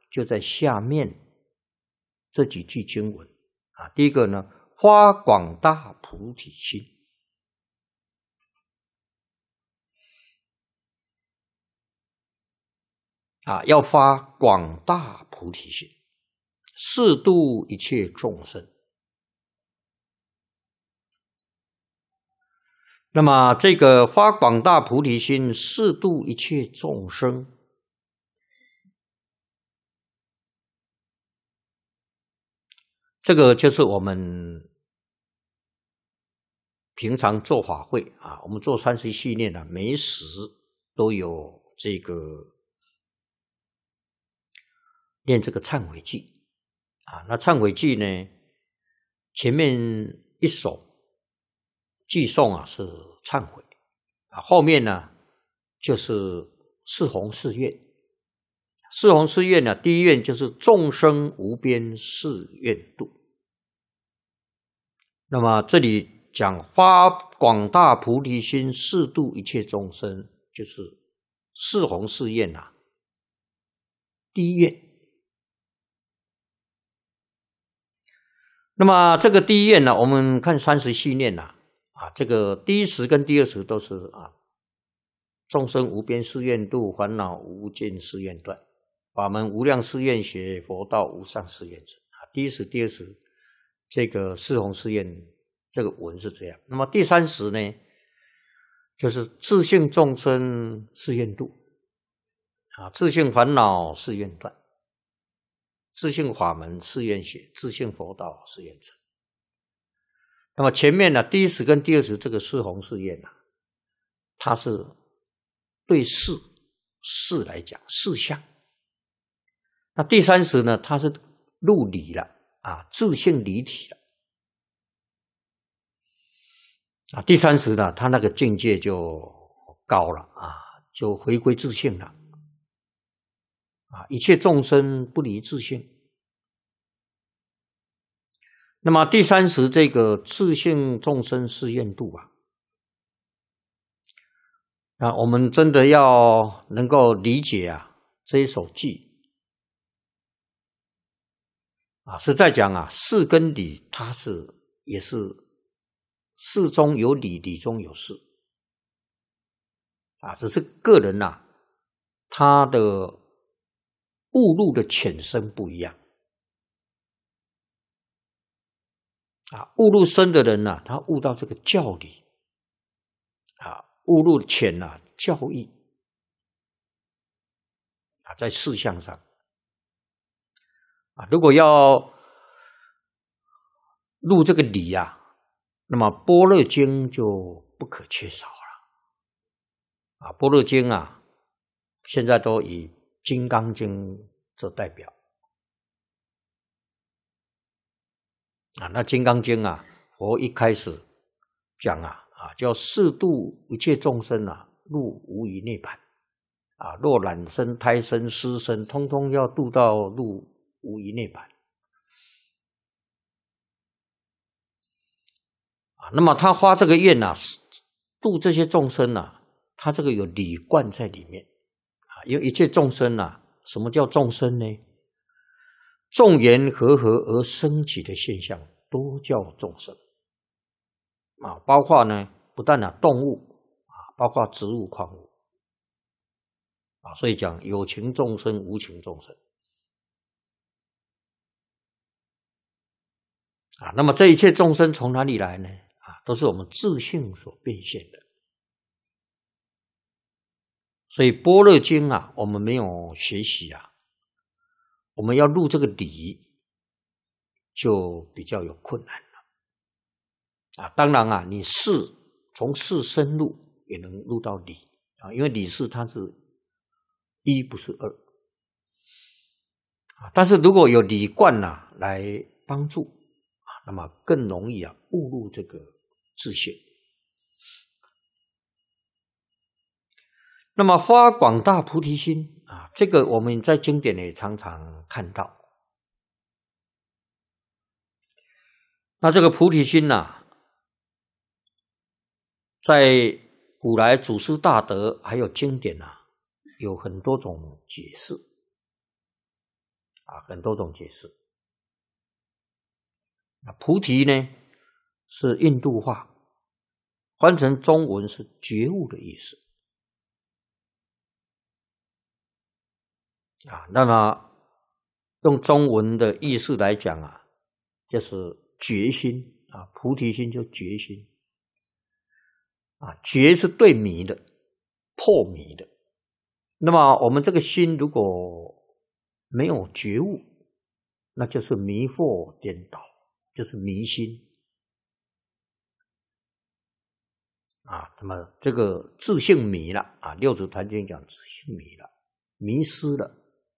就在下面这几句经文啊。第一个呢，发广大菩提心。啊，要发广大菩提心，誓度一切众生。那么这个发广大菩提心，誓度一切众生，这个就是我们平常做法会啊，我们做30系列呢，每时都有这个念这个忏悔偈啊。那忏悔偈呢，前面一首偈颂啊是忏悔啊，后面呢就是四弘誓愿。四弘誓愿呢，第一愿就是众生无边誓愿度。那么这里讲发广大菩提心，誓度一切众生，就是四弘誓愿啊，第一愿。那么这个第一愿呢，我们看30系念啊，这个第一时跟第二时都是啊，众生无边誓愿度，烦恼无尽誓愿断，法门无量誓愿学，佛道无上誓愿成啊。第一时、第二时，这个四弘誓愿这个文是这样。那么第三时呢，就是自性众生誓愿度啊，自性烦恼誓愿断，自性法门誓愿学，自性佛道誓愿成。那么前面呢，第一时跟第二时这个四弘誓愿啊，它是对事来讲事项。那第三时呢，它是入理了啊，自性离体了啊。第三时呢，它那个境界就高了啊，就回归自性了啊，一切众生不离自性。那么第三时这个自性众生誓愿度啊，我们真的要能够理解啊这一首偈啊，是在讲啊事跟理，它也是事中有理，理中有事啊，只是个人啊他的悟入的浅深不一样啊。悟入深的人啊，他悟到这个教理啊，悟入浅啊教义啊，在事项上啊，如果要入这个理啊，那么般若经就不可缺少了啊。般若经啊，现在都以金刚经做代表啊。那金刚经啊，佛一开始讲啊叫誓度一切众生啊，入无余涅槃啊。若卵生、胎生、湿生，通通要度到入无余涅槃啊。那么他发这个愿啊，度这些众生啊，他这个有理观在里面啊。因为一切众生啊，什么叫众生呢？众缘和合而生起的现象都叫众生啊，包括呢不但动物啊，包括植物、矿物啊。所以讲有情众生、无情众生啊。那么这一切众生从哪里来呢？啊，都是我们自性所变现的。所以般若经啊，我们没有学习啊，我们要入这个理就比较有困难了啊。当然啊，你从事深入也能入到理啊，因为理事它是一不是二啊。但是如果有理观啊来帮助啊，那么更容易啊悟入这个自性。那么发广大菩提心啊，这个我们在经典也常常看到。那这个菩提心啊，在古来祖师大德还有经典啊，有很多种解释很多种解释。菩提呢是印度话，翻成中文是觉悟的意思。那么用中文的意思来讲就是决心菩提心就决心决是对迷的，破迷的。那么我们这个心如果没有觉悟，那就是迷惑颠倒，就是迷心那么这个自性迷了六祖坛经讲自性迷了，迷失了。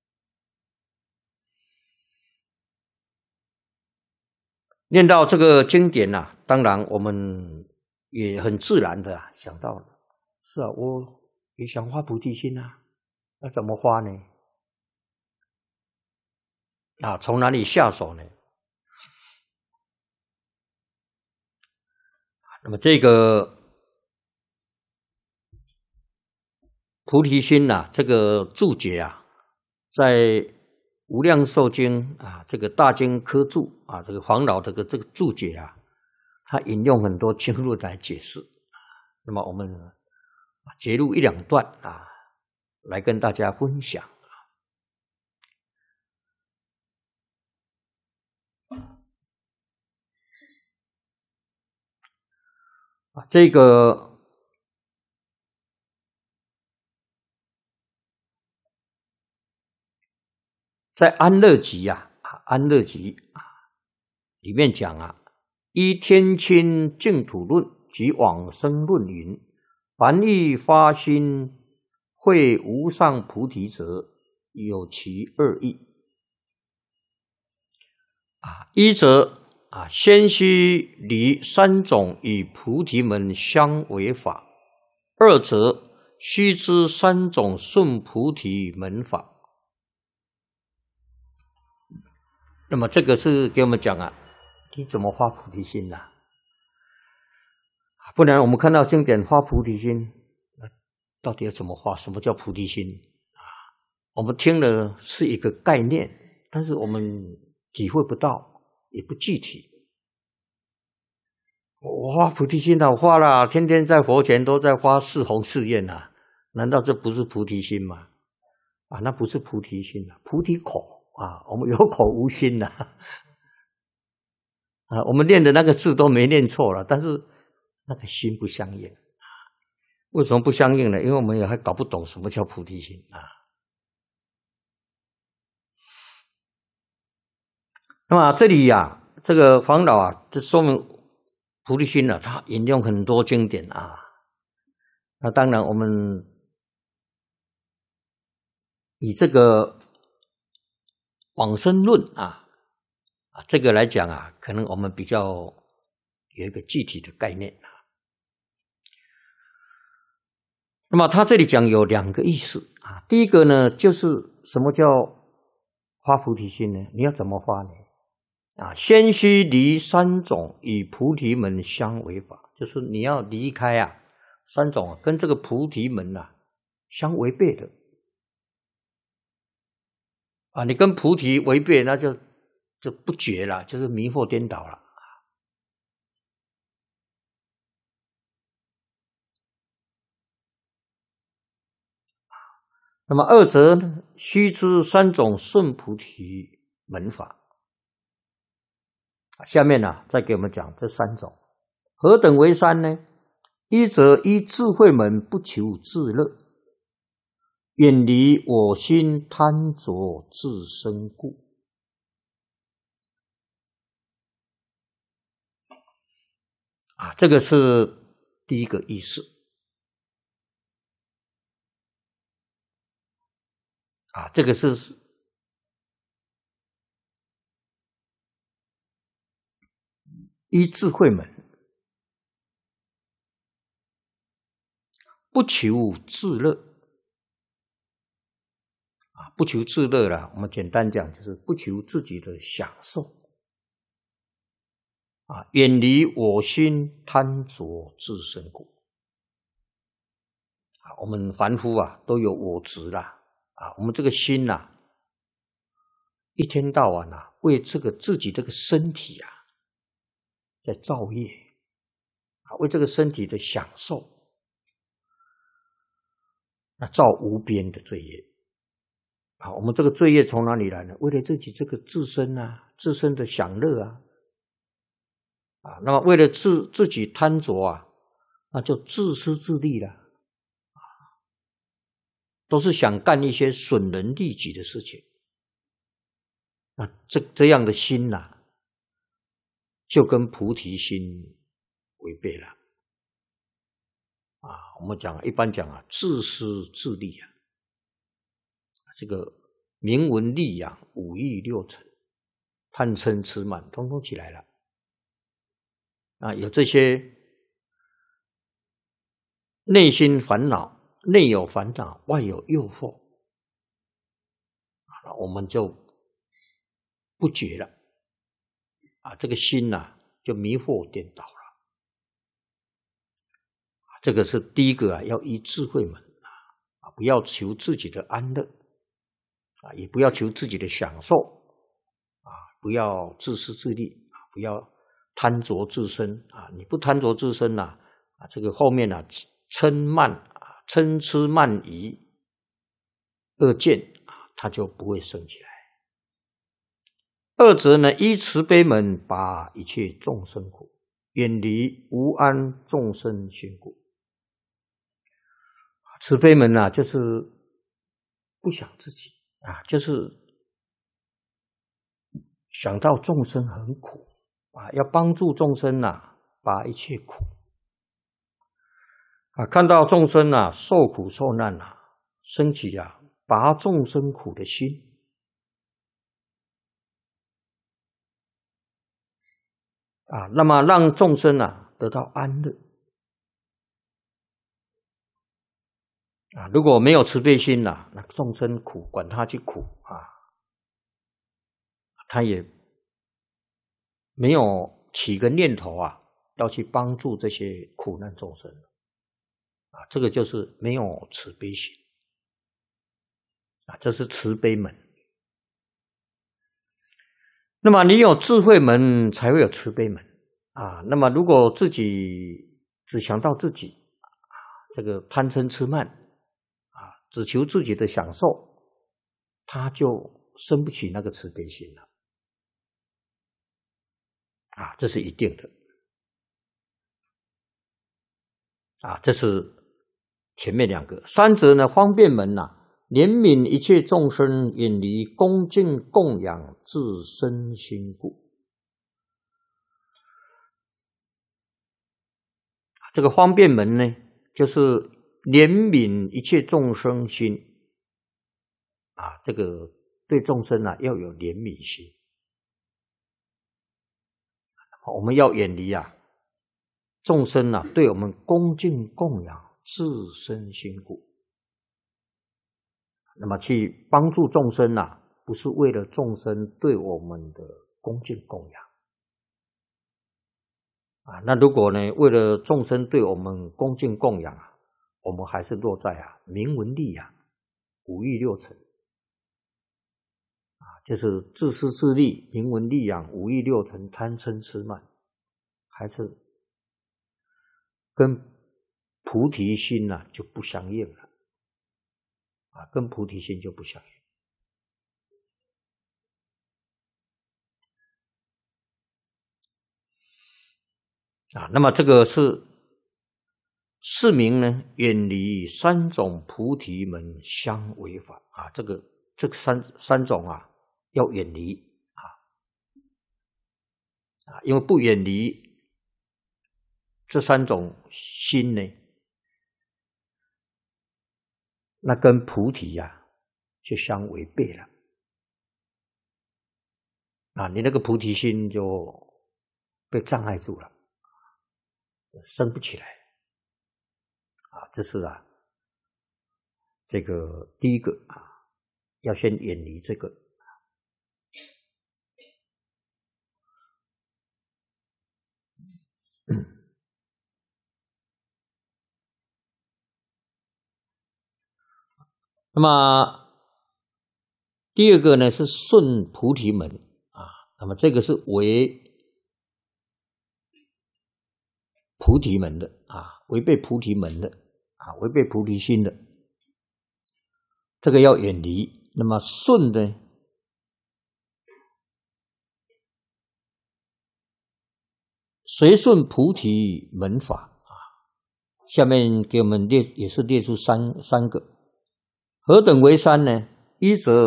念到这个经典当然我们也很自然的想到了，是我也想发菩提心那怎么发呢？从哪里下手呢？那么这个菩提心这个注解在无量寿经这个大经科注这个黄老这个注解他引用很多经论来解释。那么我们截录一两段来跟大家分享。这个在安乐集安乐集里面讲依天亲净土论及往生论云：凡欲发心会无上菩提者，有其二义。一则先须离三种与菩提门相违法；二则须知三种顺菩提门法。那么这个是给我们讲你怎么发菩提心不然我们看到经典发菩提心，到底要怎么发？什么叫菩提心我们听了是一个概念，但是我们体会不到，也不具体。我发菩提心我发了，天天在佛前都在发四弘誓愿难道这不是菩提心吗？那不是菩提心菩提口我们有口无心我们念的那个字都没念错了，但是那个心不相应。为什么不相应呢？因为我们也还搞不懂什么叫菩提心那么这里这个黄老这说明菩提心他引用很多经典那当然我们以这个往生论这个来讲可能我们比较有一个具体的概念那么他这里讲有两个意思第一个呢，就是什么叫发菩提心呢？你要怎么发呢？先须离三种与菩提门相违法，就是你要离开三种跟这个菩提门相违背的你跟菩提违背，那就不觉了，就是迷惑颠倒了那么二则呢，须知三种顺菩提门法。下面再给我们讲这三种，何等为三呢？一则依智慧门不求自乐，远离我心贪着自身故。这个是第一个意思这个是依智慧门不求自乐不求自乐啦，我们简单讲就是不求自己的享受远离我心贪着自身故我们凡夫都有我执啦我们这个心一天到晚啊，为自己这个身体啊，在造业啊，为这个身体的享受，那造无边的罪业啊。我们这个罪业从哪里来呢？为了自己这个自身啊，自身的享乐啊，那么为了自己贪着啊，那就自私自利了，都是想干一些损人利己的事情。那这样的心啊，就跟菩提心违背了啊。我们一般讲啊，自私自利啊，这个名闻利养、五欲六尘、贪嗔痴慢，通通起来了啊。有这些内心烦恼，内有烦恼，外有诱惑，我们就不觉了啊，这个心啊就迷惑颠倒了。这个是第一个啊，要依智慧门啊，不要求自己的安乐啊，也不要求自己的享受啊，不要自私自利啊，不要贪着自身啊。你不贪着自身啊，这个后面啊嗔痴慢疑恶见啊，它就不会生起来。二则呢，依慈悲门，拔一切众生苦，远离无安众生心故。慈悲门啊，就是不想自己啊，就是想到众生很苦啊，要帮助众生啊，拔一切苦啊，看到众生啊受苦受难啊，升起啊拔众生苦的心啊，那么让众生啊得到安乐啊。如果没有慈悲心啊，那众生苦管他去苦啊，他也没有起个念头啊，要去帮助这些苦难众生啊，这个就是没有慈悲心啊，这是慈悲门。那么你有智慧门，才会有慈悲门啊。那么如果自己只想到自己啊，这个贪嗔痴慢啊，只求自己的享受，他就生不起那个慈悲心了啊，这是一定的啊。这是前面两个。三则呢，方便门啊，怜悯一切众生，远离恭敬供养自身心故。这个方便门呢，就是怜悯一切众生心啊，这个对众生啊要有怜悯心。我们要远离啊众生啊对我们恭敬供养自身心故。那么去帮助众生啊，不是为了众生对我们的恭敬供养啊。那如果呢，为了众生对我们恭敬供养啊，我们还是落在啊名闻利养、五欲六尘啊，就是自私自利、名闻利养、五欲六尘、贪嗔痴慢，还是跟菩提心啊就不相应了啊，跟菩提心就不相应啊。那么这个是四名呢，远离三种菩提门相违法啊。这个三种啊，要远离啊，因为不远离这三种心呢，那跟菩提啊就相违背了啊。你那个菩提心就被障碍住了，升不起来啊。这是啊，这个第一个啊，要先远离这个。那么第二个呢是顺菩提门啊，那么这个是违菩提门的啊，违背菩提门的啊，违背菩提心的，这个要远离。那么顺呢，随顺菩提门法啊，下面给我们也是列出三个，何等为三呢？一则